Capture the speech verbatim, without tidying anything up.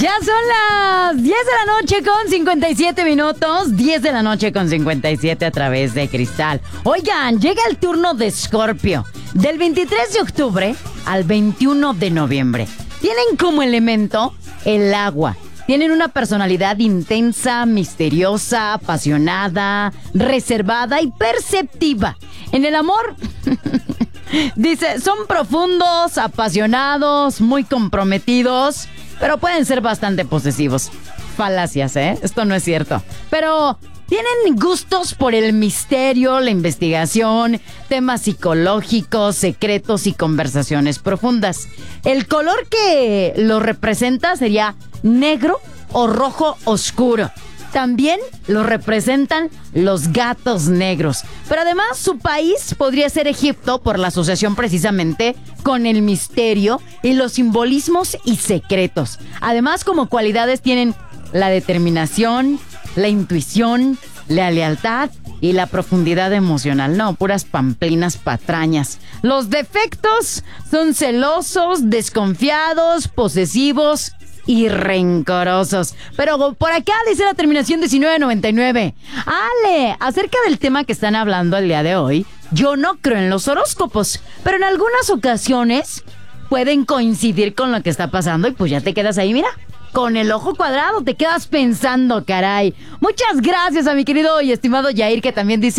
Ya son las diez de la noche con cincuenta y siete minutos. diez de la noche con cincuenta y siete a través de Cristal. Oigan, llega el turno de Escorpio. Del veintitrés de octubre al veintiuno de noviembre. Tienen como elemento el agua. Tienen una personalidad intensa, misteriosa, apasionada, reservada y perceptiva. En el amor, dice, son profundos, apasionados, muy comprometidos, pero pueden ser bastante posesivos. Falacias, ¿eh? Esto no es cierto. Pero tienen gustos por el misterio, la investigación, temas psicológicos, secretos y conversaciones profundas. El color que lo representa sería negro o rojo oscuro. También lo representan los gatos negros. Pero además su país podría ser Egipto por la asociación precisamente con el misterio y los simbolismos y secretos. Además, como cualidades tienen la determinación, la intuición, la lealtad y la profundidad emocional. No, puras pamplinas patrañas. Los defectos son celosos, desconfiados, posesivos y rencorosos. Pero por acá dice la terminación diecinueve noventa y nueve. Ale, acerca del tema que están hablando el día de hoy, yo no creo en los horóscopos, pero en algunas ocasiones pueden coincidir con lo que está pasando y pues ya te quedas ahí, mira, con el ojo cuadrado, te quedas pensando, caray. Muchas gracias a mi querido y estimado Yair, que también dice